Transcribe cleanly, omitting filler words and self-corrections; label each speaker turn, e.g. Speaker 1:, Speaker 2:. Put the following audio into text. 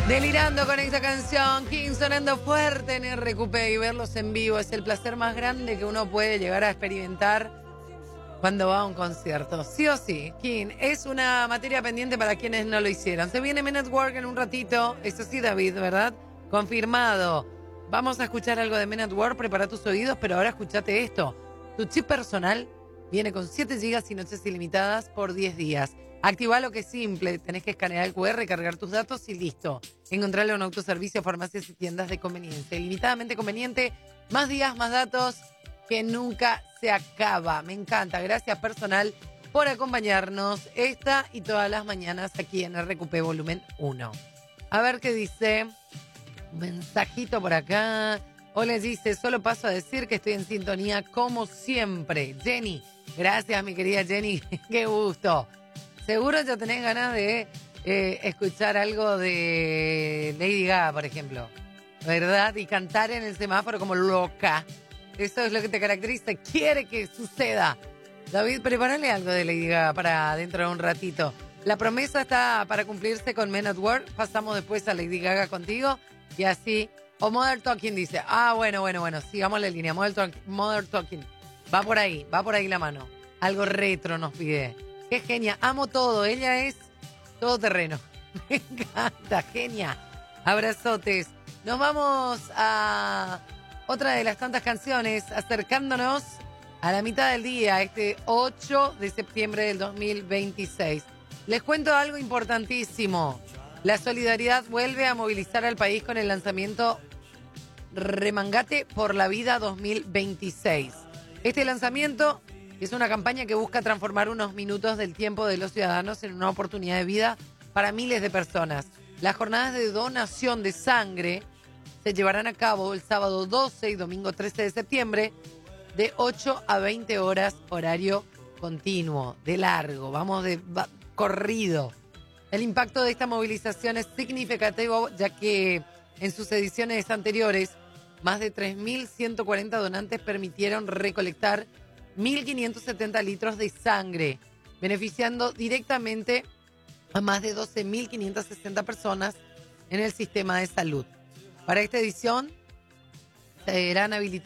Speaker 1: Delirando con esta canción, King sonando fuerte en RQP y verlos en vivo es el placer más grande que uno puede llegar a experimentar cuando va a un concierto. Sí o sí, King es una materia pendiente para quienes no lo hicieron. Se viene Men at Work en un ratito, eso sí, David, ¿verdad? Confirmado. Vamos a escuchar algo de Men at Work, prepara tus oídos, pero ahora escúchate esto. Tu chip personal viene con 7 gigas y noches ilimitadas por 10 días. Activa lo que es simple, tenés que escanear el QR, cargar tus datos y listo. Encontrarlo en autoservicio, farmacias y tiendas de conveniencia. Ilimitadamente conveniente, más días, más datos, que nunca se acaba. Me encanta, gracias personal por acompañarnos esta y todas las mañanas aquí en RQP Volumen 1. A ver qué dice, un mensajito por acá. Hola, dice, solo paso a decir que estoy en sintonía como siempre. Jenny, gracias mi querida Jenny, qué gusto. Seguro ya tenés ganas de escuchar algo de Lady Gaga, por ejemplo, ¿verdad? Y cantar en el semáforo como loca. Eso es lo que te caracteriza. Quiere que suceda. David, prepárale algo de Lady Gaga para dentro de un ratito. La promesa está para cumplirse con Men at Work. Pasamos después a Lady Gaga contigo. Y así, o Modern Talking dice. Bueno. Sigamos la línea. Modern Talking. Va por ahí la mano. Algo retro nos pide. Qué genia, amo todo, ella es todoterreno. Me encanta, genia. Abrazotes. Nos vamos a otra de las tantas canciones, acercándonos a la mitad del día, este 8 de septiembre del 2026. Les cuento algo importantísimo. La solidaridad vuelve a movilizar al país con el lanzamiento Remangate por la Vida 2026. Este lanzamiento es una campaña que busca transformar unos minutos del tiempo de los ciudadanos en una oportunidad de vida para miles de personas. Las jornadas de donación de sangre se llevarán a cabo el sábado 12 y domingo 13 de septiembre de 8 a 20 horas, horario continuo, de largo, corrido. El impacto de esta movilización es significativo, ya que en sus ediciones anteriores, más de 3.140 donantes permitieron recolectar 1.570 litros de sangre, beneficiando directamente a más de 12.560 personas en el sistema de salud. Para esta edición serán habilitados